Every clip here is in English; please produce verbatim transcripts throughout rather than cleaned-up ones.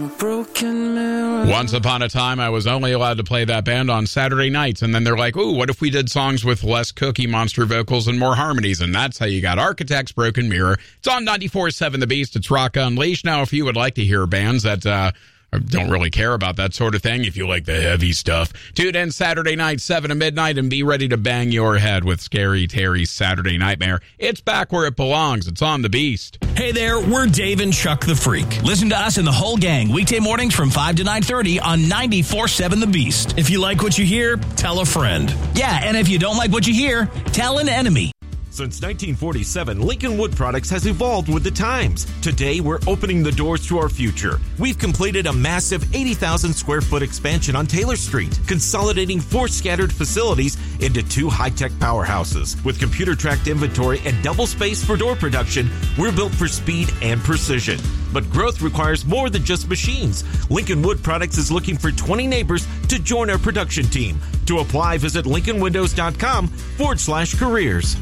Broken mirror. Once upon a time, I was only allowed to play that band on Saturday nights, and then they're like, ooh, what if we did songs with less Cookie Monster vocals and more harmonies? And that's how you got Architects, Broken Mirror. It's on ninety-four point seven The Beast. It's Rock Unleashed. Now, if you would like to hear bands that uh, don't really care about that sort of thing, if you like the heavy stuff, tune in Saturday night, seven to midnight, and be ready to bang your head with Scary Terry's Saturday Nightmare. It's back where it belongs. It's on The Beast. Hey there, we're Dave and Chuck the Freak. Listen to us and the whole gang weekday mornings from five to nine thirty on ninety-four point seven The Beast. If you like what you hear, tell a friend. Yeah, and if you don't like what you hear, tell an enemy. Since nineteen forty-seven, Lincoln Wood Products has evolved with the times. Today, we're opening the doors to our future. We've completed a massive eighty thousand square foot expansion on Taylor Street, consolidating four scattered facilities into two high-tech powerhouses. With computer-tracked inventory and double space for door production, we're built for speed and precision. But growth requires more than just machines. Lincoln Wood Products is looking for twenty neighbors to join our production team. To apply, visit lincoln windows dot com forward slash careers.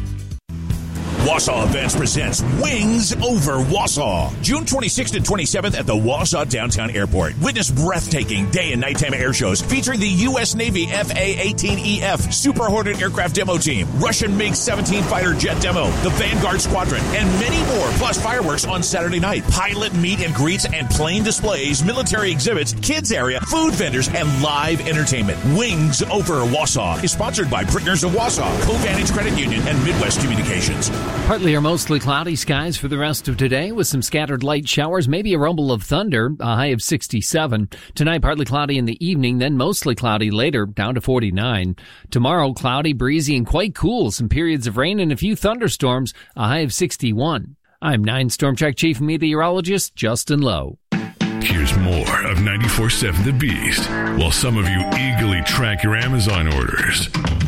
Wausau Events presents Wings Over Wausau. June twenty-sixth and twenty-seventh at the Wausau Downtown Airport. Witness breathtaking day and nighttime air shows featuring the U S Navy F A eighteen E F Super Hornet aircraft demo team, Russian MiG seventeen fighter jet demo, the Vanguard Squadron, and many more, plus fireworks on Saturday night, pilot meet and greets and plane displays, military exhibits, kids area, food vendors, and live entertainment. Wings Over Wausau is sponsored by Brickners of Wausau, Covantage Credit Union, and Midwest Communications. Partly or mostly cloudy skies for the rest of today with some scattered light showers, maybe a rumble of thunder, a high of sixty-seven. Tonight, partly cloudy in the evening, then mostly cloudy later, down to forty-nine. Tomorrow, cloudy, breezy, and quite cool. Some periods of rain and a few thunderstorms, a high of sixty-one. I'm nine Storm Track Chief Meteorologist Justin Lowe. Here's more of ninety-four point seven The Beast, while some of you eagerly track your Amazon orders.